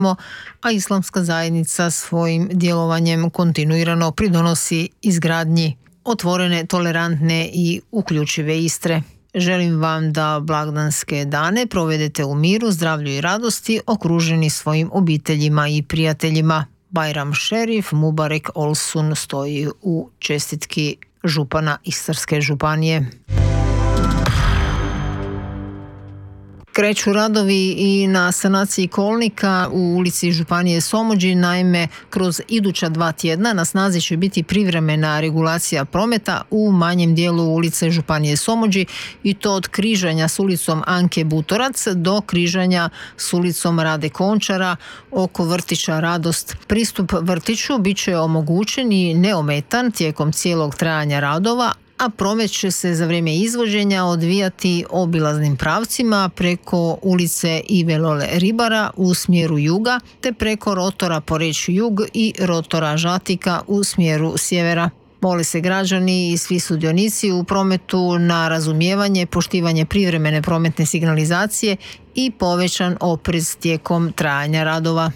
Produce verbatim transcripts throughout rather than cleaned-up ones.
a islamska zajednica svojim djelovanjem kontinuirano pridonosi izgradnji otvorene, tolerantne i uključive Istre. Želim vam da blagdanske dane provedete u miru, zdravlju i radosti, okruženi svojim obiteljima i prijateljima. Bajram Šerif Mubarek Olsun stoji u čestitki župana Istarske županije. Kreću radovi i na sanaciji kolnika u ulici Županije Somođi, naime kroz iduća dva tjedna na snazi će biti privremena regulacija prometa u manjem dijelu ulice Županije Somođi i to od križanja s ulicom Anke Butorac do križanja s ulicom Rade Končara oko vrtića Radost. Pristup vrtiću bit će omogućen i neometan tijekom cijelog trajanja radova, a promet će se za vrijeme izvođenja odvijati obilaznim pravcima preko ulice Ive Lole Ribara u smjeru juga, te preko rotora Poreć jug i rotora Žatika u smjeru sjevera. Mole se građani i svi sudionici u prometu na razumijevanje, poštivanje privremene prometne signalizacije i povećan oprez tijekom trajanja radova.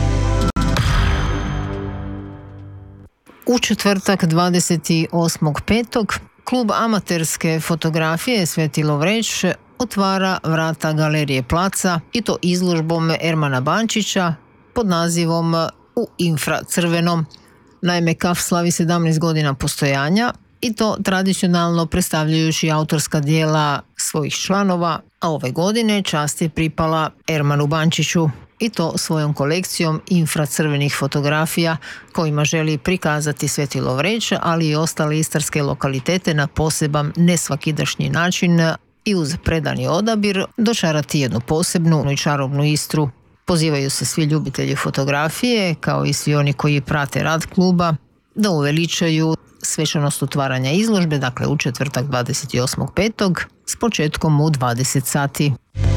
U četvrtak dvadeset osmog petog klub amaterske fotografije Sveti Lovreć otvara vrata galerije Placa i to izložbom Ermana Bančića pod nazivom U infracrvenom. Naime, K A F slavi sedamnaest godina postojanja i to tradicionalno predstavljajući autorska djela svojih članova, a ove godine čast je pripala Ermanu Bančiću i to svojom kolekcijom infracrvenih fotografija kojima želi prikazati Sveti Lovreć, ali i ostale istarske lokalitete na poseban nesvakidašnji način i uz predani odabir dočarati jednu posebnu i čarobnu Istru. Pozivaju se svi ljubitelji fotografije, kao i svi oni koji prate rad kluba, da uveličaju svečanost otvaranja izložbe, dakle u četvrtak dvadeset osmog petog s početkom u dvadeset sati.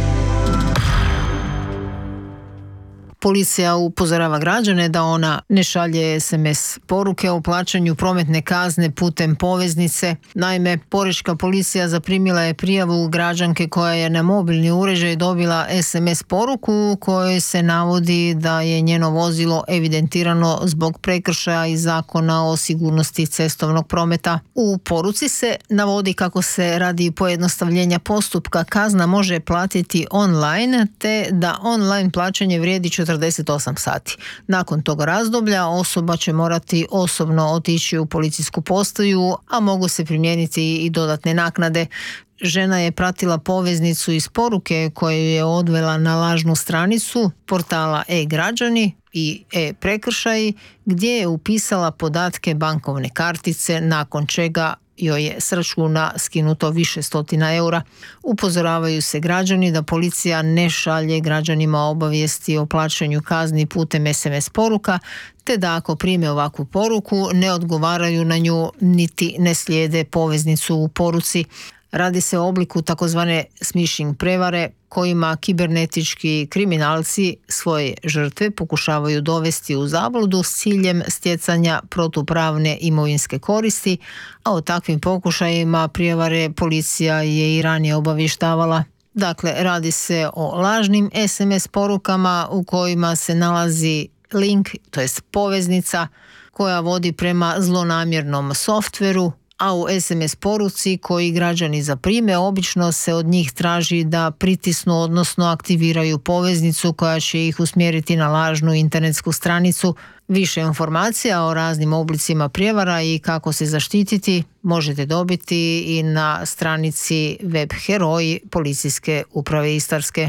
Policija upozorava građane da ona ne šalje es em es poruke o plaćanju prometne kazne putem poveznice. Naime, porečka policija zaprimila je prijavu građanke koja je na mobilni uređaj dobila es em es poruku u kojoj se navodi da je njeno vozilo evidentirano zbog prekršaja iz Zakona o sigurnosti cestovnog prometa. U poruci se navodi kako se radi pojednostavljenja postupka kazna može platiti online, te da online plaćanje vrijedi četrdeset osam sati. Nakon tog razdoblja osoba će morati osobno otići u policijsku postaju, a mogu se primijeniti i dodatne naknade. Žena je pratila poveznicu iz poruke koju je odvela na lažnu stranicu portala e-građani i e-prekršaji gdje je upisala podatke bankovne kartice, nakon čega joj je s računa skinuto više stotina eura. Upozoravaju se građani da policija ne šalje građanima obavijesti o plaćanju kazni putem es em es poruka, te da ako prime ovakvu poruku ne odgovaraju na nju niti ne slijede poveznicu u poruci. Radi se o obliku takozvane smishing prevare kojima kibernetički kriminalci svoje žrtve pokušavaju dovesti u zabludu s ciljem stjecanja protupravne imovinske koristi, a o takvim pokušajima prijevare policija je i ranije obavještavala. Dakle, radi se o lažnim es em es porukama u kojima se nalazi link, to jest poveznica koja vodi prema zlonamjernom softveru, a u es em es poruci koji građani zaprime obično se od njih traži da pritisnu, odnosno aktiviraju poveznicu koja će ih usmjeriti na lažnu internetsku stranicu. Više informacija o raznim oblicima prijevara i kako se zaštititi možete dobiti i na stranici Web Heroji Policijske uprave Istarske.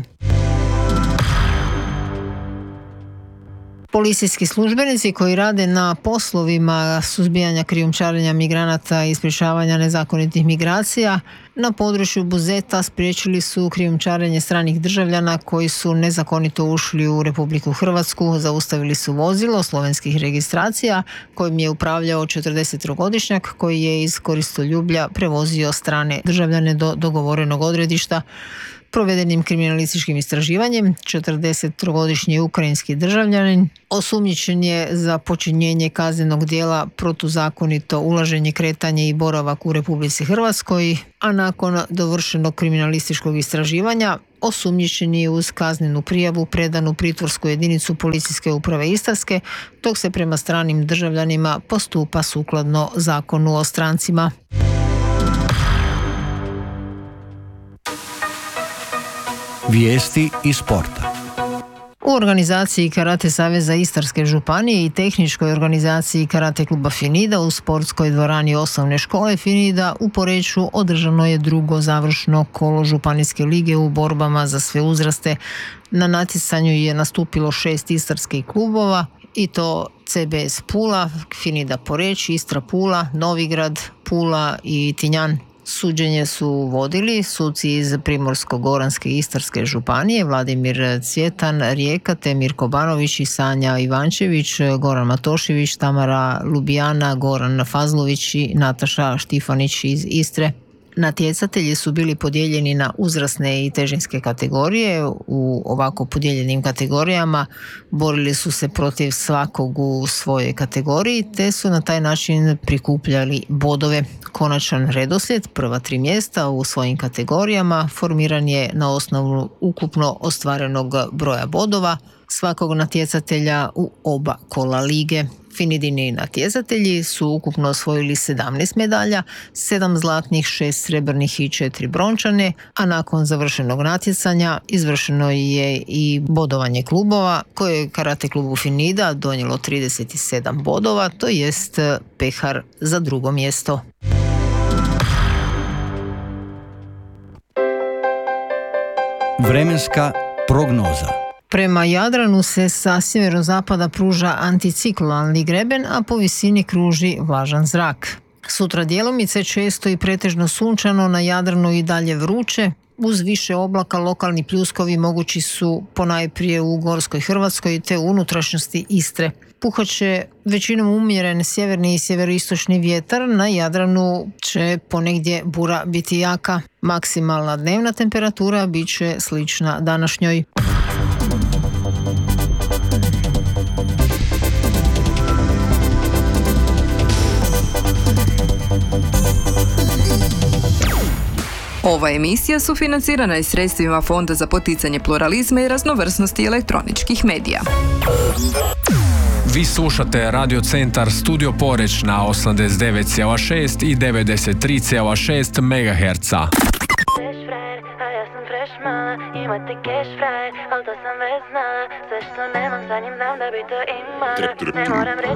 Policijski službenici koji rade na poslovima suzbijanja krijumčarenja migranata i sprječavanja nezakonitih migracija na području Buzeta spriječili su krijumčarenje stranih državljana koji su nezakonito ušli u Republiku Hrvatsku. Zaustavili su vozilo slovenskih registracija kojim je upravljao četrdesettrogodišnjak koji je iz koristoljublja prevozio strane državljane do dogovorenog odredišta. provedenim kriminalističkim istraživanjem. četrdesettrogodišnji ukrajinski državljanin osumnjičen je za počinjenje kaznenog djela protuzakonito ulaženje, kretanje i boravak u Republici Hrvatskoj, a nakon dovršenog kriminalističkog istraživanja osumnjičen je uz kaznenu prijavu predan u pritvorsku jedinicu Policijske uprave Istarske, dok se prema stranim državljanima postupa sukladno Zakonu o strancima. Vijesti iz sporta. U organizaciji Karate Saveza Istarske županije i tehničkoj organizaciji Karate kluba Finida u sportskoj dvorani osnovne škole Finida u Poreču održano je drugo završno kolo županijske lige u borbama za sve uzraste. Na natjecanju je nastupilo šest istarskih klubova i to C B S Pula, Finida Poreč, Istra Pula, Novigrad, Pula i Tinjan. Suđenje su vodili suci iz Primorsko-goranske i Istarske županije, Vladimir Cvjetan Rijeka te Mirko Banović i Sanja Ivančević, Goran Matošević, Tamara Lubijana, Goran Fazlović i Nataša Štifanić iz Istre. Natjecatelji su bili podijeljeni na uzrasne i težinske kategorije. U ovako podijeljenim kategorijama borili su se protiv svakog u svojoj kategoriji te su na taj način prikupljali bodove. Konačan redoslijed prva tri mjesta u svojim kategorijama formiran je na osnovu ukupno ostvarenog broja bodova svakog natjecatelja u oba kola lige. Finidini natjecatelji su ukupno osvojili sedamnaest medalja, sedam zlatnih, šest srebrnih i četiri brončane, a nakon završenog natjecanja izvršeno je i bodovanje klubova koje je Karate klubu Finida donijelo trideset sedam bodova, to jest pehar za drugo mjesto. Vremenska prognoza. Prema Jadranu se sa sjeverozapada pruža anticiklonalni greben, a po visini kruži vlažan zrak. Sutra djelomice često i pretežno sunčano, na Jadranu i dalje vruće. Uz više oblaka lokalni pljuskovi mogući su ponajprije u Gorskoj Hrvatskoj te u unutrašnjosti Istre. Puhat će većinom umjeren sjeverni i sjeveroistočni vjetar, na Jadranu će ponegdje bura biti jaka. Maksimalna dnevna temperatura bit će slična današnjoj. Ova emisija sufinancirana je sredstvima Fonda za poticanje pluralizma i raznovrsnosti elektroničkih medija. Vi slušate Radio Centar Studio Poreč na osamdeset devet zarez šest i devedeset tri zarez šest megaherca. Imate cash frajer, al to sam već zna. Sve što nemam za njim znam da bi to ima. Ne moram reći